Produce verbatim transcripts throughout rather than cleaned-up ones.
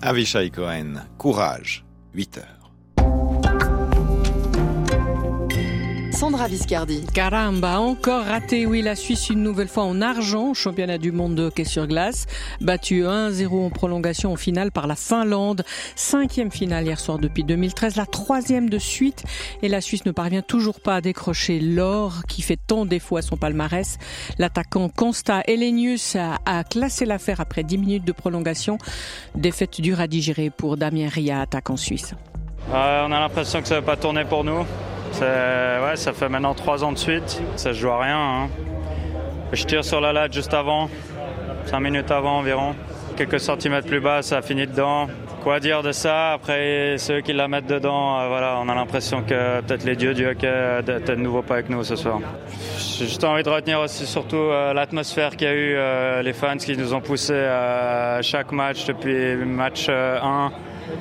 Avishai Cohen, Courage, huit heures. Sandra Viscardi. Caramba, encore raté. Oui, la Suisse une nouvelle fois en argent au championnat du monde de hockey sur glace. Battu un zéro en prolongation en finale par la Finlande. Cinquième finale hier soir depuis deux mille treize, la troisième de suite. Et la Suisse ne parvient toujours pas à décrocher l'or qui fait tant défaut à son palmarès. L'attaquant Consta Elenius a, a classé l'affaire après dix minutes de prolongation. Défaite dure à digérer pour Damien Ria, attaquant suisse. Euh, on a l'impression que ça ne va pas tourner pour nous. C'est, ouais, ça fait maintenant trois ans de suite, ça se joue à rien. Hein. Je tire sur la latte juste avant, cinq minutes avant environ. Quelques centimètres plus bas, ça a fini dedans. Quoi dire de ça? Après, ceux qui la mettent dedans, euh, voilà, on a l'impression que peut-être les dieux du hockey n'étaient de nouveau pas avec nous ce soir. J'ai juste envie de retenir aussi surtout euh, l'atmosphère qu'il y a eu, euh, les fans qui nous ont poussés à euh, chaque match depuis match euh, un.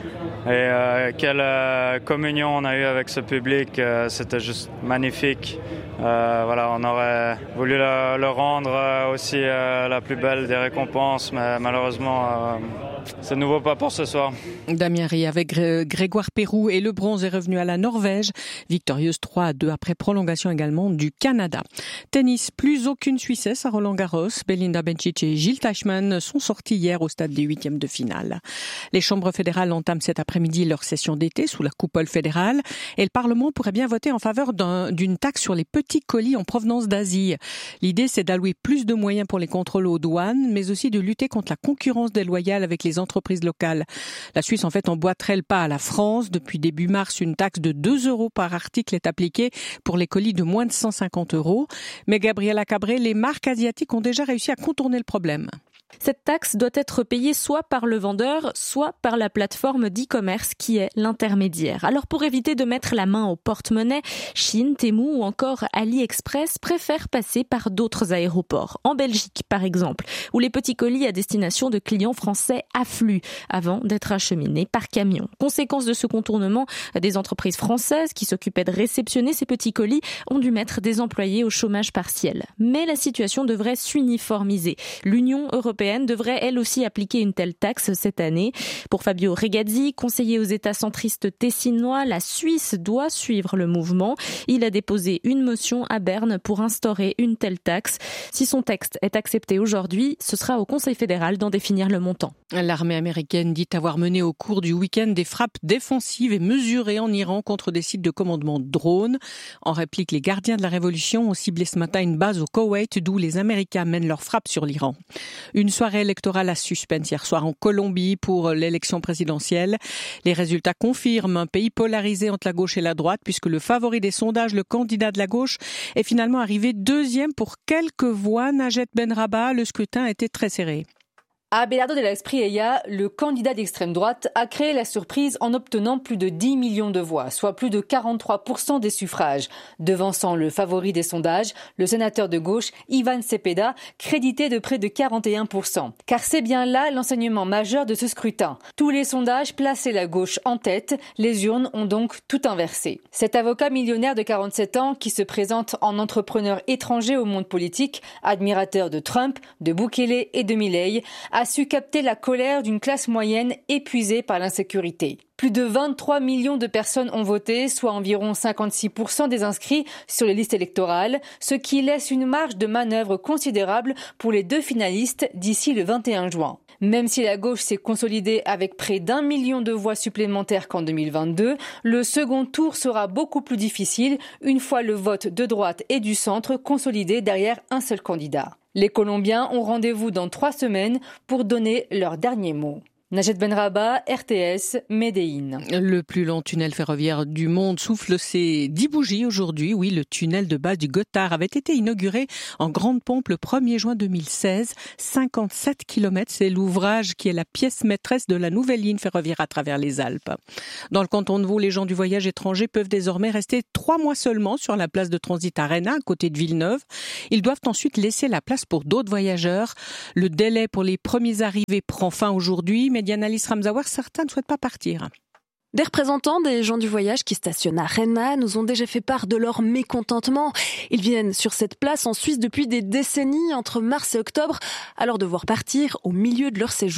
Et euh, quelle euh, communion on a eu avec ce public, euh, c'était juste magnifique. Euh, voilà, on aurait voulu le, le rendre euh, aussi euh, la plus belle des récompenses, mais malheureusement, euh, c'est de nouveau pas pour ce soir. Damien Rie avec Gré- Grégoire Pérou et le bronze est revenu à la Norvège, victorieuse trois à deux après prolongation également du Canada. Tennis, plus aucune Suissesse à Roland-Garros. Belinda Bencic et Gilles Teichmann sont sortis hier au stade des huitièmes de finale. Les chambres fédérales entament cet après-midi leur session d'été sous la coupole fédérale et le Parlement pourrait bien voter en faveur d'un, d'une taxe sur les petits colis en provenance d'Asie. L'idée, c'est d'allouer plus de moyens pour les contrôles aux douanes, mais aussi de lutter contre la concurrence déloyale avec les entreprises locales. La Suisse, en fait, emboîterait le pas à la France. Depuis début mars, une taxe de deux euros par article est appliquée pour les colis de moins de cent cinquante euros. Mais Gabriela Cabré, les marques asiatiques ont déjà réussi à contourner le problème. Cette taxe doit être payée soit par le vendeur, soit par la plateforme d'e-commerce qui est l'intermédiaire. Alors pour éviter de mettre la main au porte-monnaie, Chine, Temu ou encore AliExpress préfèrent passer par d'autres aéroports. En Belgique par exemple, où les petits colis à destination de clients français affluent avant d'être acheminés par camion. Conséquence de ce contournement, des entreprises françaises qui s'occupaient de réceptionner ces petits colis ont dû mettre des employés au chômage partiel. Mais la situation devrait s'uniformiser. L'Union européenne devrait elle aussi appliquer une telle taxe cette année. Pour Fabio Regazzi, conseiller aux États centristes tessinois, la Suisse doit suivre le mouvement. Il a déposé une motion à Berne pour instaurer une telle taxe. Si son texte est accepté aujourd'hui, ce sera au Conseil fédéral d'en définir le montant. L'armée américaine dit avoir mené au cours du week-end des frappes défensives et mesurées en Iran contre des sites de commandement de drones. En réplique, les gardiens de la révolution ont ciblé ce matin une base au Koweït d'où les Américains mènent leurs frappes sur l'Iran. Une soirée électorale à suspense hier soir en Colombie pour l'élection présidentielle. Les résultats confirment un pays polarisé entre la gauche et la droite puisque le favori des sondages, le candidat de la gauche, est finalement arrivé deuxième pour quelques voix. Najed Benrabah, le scrutin était très serré. Abelardo de la Espriella, le candidat d'extrême droite, a créé la surprise en obtenant plus de dix millions de voix, soit plus de quarante-trois pour cent des suffrages, devançant le favori des sondages, le sénateur de gauche Ivan Cepeda, crédité de près de quarante et un pour cent. Car c'est bien là l'enseignement majeur de ce scrutin. Tous les sondages plaçaient la gauche en tête, les urnes ont donc tout inversé. Cet avocat millionnaire de quarante-sept ans, qui se présente en entrepreneur étranger au monde politique, admirateur de Trump, de Bukele et de Milei, a su capter la colère d'une classe moyenne épuisée par l'insécurité. Plus de vingt-trois millions de personnes ont voté, soit environ cinquante-six pour cent des inscrits sur les listes électorales, ce qui laisse une marge de manœuvre considérable pour les deux finalistes d'ici le vingt et un juin. Même si la gauche s'est consolidée avec près d'un million de voix supplémentaires qu'en deux mille vingt-deux, le second tour sera beaucoup plus difficile une fois le vote de droite et du centre consolidé derrière un seul candidat. Les Colombiens ont rendez-vous dans trois semaines pour donner leur dernier mot. Najed Benrabah, R T S, Médéine. Le plus long tunnel ferroviaire du monde souffle ses dix bougies aujourd'hui. Oui, le tunnel de base du Gothard avait été inauguré en grande pompe le premier juin deux mille seize. cinquante-sept kilomètres, c'est l'ouvrage qui est la pièce maîtresse de la nouvelle ligne ferroviaire à travers les Alpes. Dans le canton de Vaud, les gens du voyage étranger peuvent désormais rester trois mois seulement sur la place de transit Arena, à côté de Villeneuve. Ils doivent ensuite laisser la place pour d'autres voyageurs. Le délai pour les premiers arrivés prend fin aujourd'hui, mais Diana Alice Ramzawer, certains ne souhaitent pas partir. Des représentants des gens du voyage qui stationnent à Rena nous ont déjà fait part de leur mécontentement. Ils viennent sur cette place en Suisse depuis des décennies, entre mars et octobre, alors devoir partir au milieu de leur séjour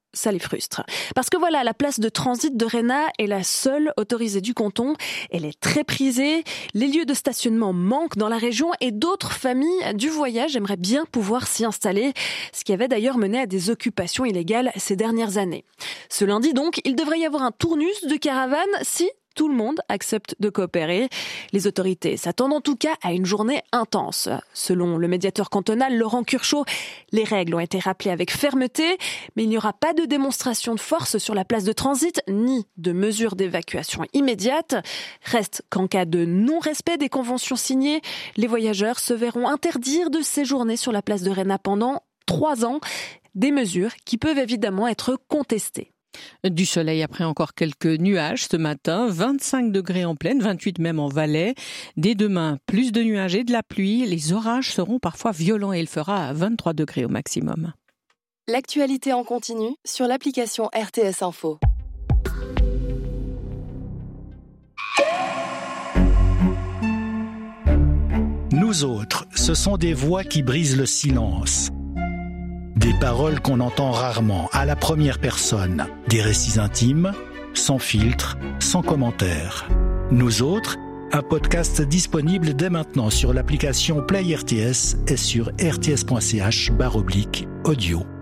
ça les frustre. Parce que voilà, la place de transit de Rhénat est la seule autorisée du canton. Elle est très prisée, les lieux de stationnement manquent dans la région et d'autres familles du voyage aimeraient bien pouvoir s'y installer, ce qui avait d'ailleurs mené à des occupations illégales ces dernières années. Ce lundi donc, il devrait y avoir un tournus de caravanes si tout le monde accepte de coopérer. Les autorités s'attendent en tout cas à une journée intense. Selon le médiateur cantonal Laurent Curchot, les règles ont été rappelées avec fermeté, mais il n'y aura pas de démonstration de force sur la place de transit, ni de mesures d'évacuation immédiate. Reste qu'en cas de non-respect des conventions signées, les voyageurs se verront interdire de séjourner sur la place de Rhénat pendant trois ans. Des mesures qui peuvent évidemment être contestées. Du soleil après encore quelques nuages ce matin, vingt-cinq degrés en plaine, vingt-huit même en Valais. Dès demain, plus de nuages et de la pluie. Les orages seront parfois violents et il fera vingt-trois degrés au maximum. L'actualité en continu sur l'application R T S Info. Nous autres, ce sont des voix qui brisent le silence. Des paroles qu'on entend rarement, à la première personne. Des récits intimes, sans filtre, sans commentaire. Nous autres, un podcast disponible dès maintenant sur l'application Play R T S et sur r t s point c h barre oblique audio.